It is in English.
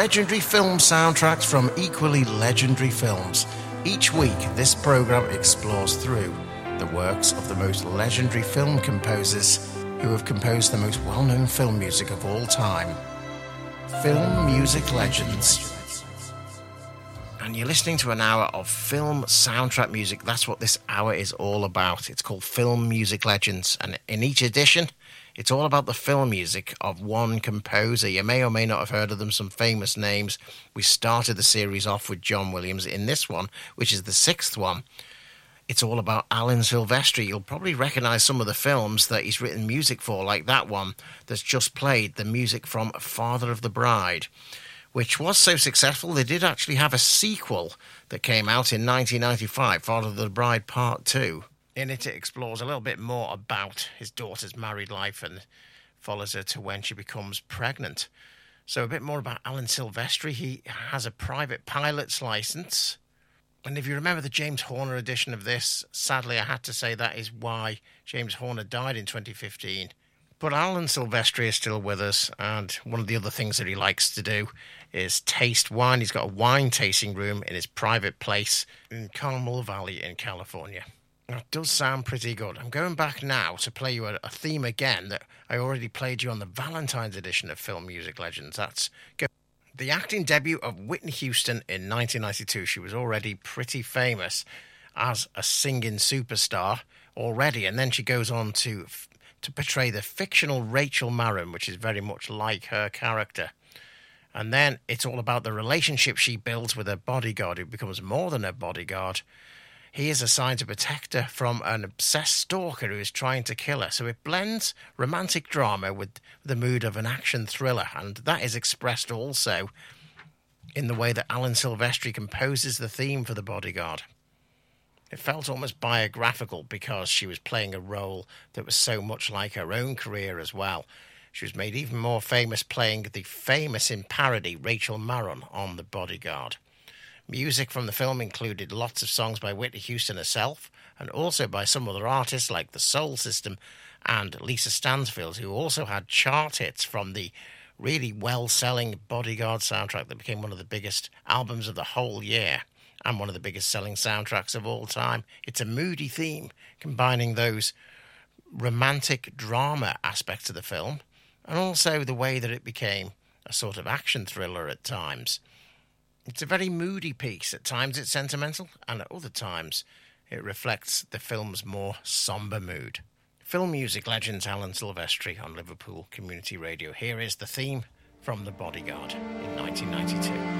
legendary film soundtracks from equally legendary films. Each week, this program explores through the works of the most legendary film composers who have composed the most well-known film music of all time. Film Music Legends. And you're listening to an hour of film soundtrack music. That's what this hour is all about. It's called Film Music Legends. And in each edition, it's all about the film music of one composer. You may or may not have heard of them, some famous names. We started the series off with John Williams. In this one, which is the sixth one, it's all about Alan Silvestri. You'll probably recognise some of the films that he's written music for, like that one that's just played, the music from Father of the Bride, which was so successful they did actually have a sequel that came out in 1995, Father of the Bride Part 2. In it explores a little bit more about his daughter's married life and follows her to when she becomes pregnant. So a bit more about Alan Silvestri. He has a private pilot's licence. And if you remember the James Horner edition of this, sadly I had to say that is why James Horner died in 2015. But Alan Silvestri is still with us, and one of the other things that he likes to do is taste wine. He's got a wine tasting room in his private place in Carmel Valley in California. That does sound pretty good. I'm going back now to play you a theme again that I already played you on the Valentine's edition of Film Music Legends. That's the acting debut of Whitney Houston in 1992. She was already pretty famous as a singing superstar already, and then she goes on to portray the fictional Rachel Marron, which is very much like her character. And then it's all about the relationship she builds with her bodyguard, who becomes more than her bodyguard. He is assigned to protect her from an obsessed stalker who is trying to kill her. So it blends romantic drama with the mood of an action thriller, and that is expressed also in the way that Alan Silvestri composes the theme for The Bodyguard. It felt almost biographical because she was playing a role that was so much like her own career as well. She was made even more famous playing the famous in parody Rachel Marron on The Bodyguard. Music from the film included lots of songs by Whitney Houston herself and also by some other artists like the Soul System and Lisa Stansfield, who also had chart hits from the really well-selling Bodyguard soundtrack that became one of the biggest albums of the whole year and one of the biggest selling soundtracks of all time. It's a moody theme combining those romantic drama aspects of the film and also the way that it became a sort of action thriller at times. It's a very moody piece. At times it's sentimental, and at other times it reflects the film's more sombre mood. Film Music Legends, Alan Silvestri on Liverpool Community Radio. Here is the theme from The Bodyguard in 1992.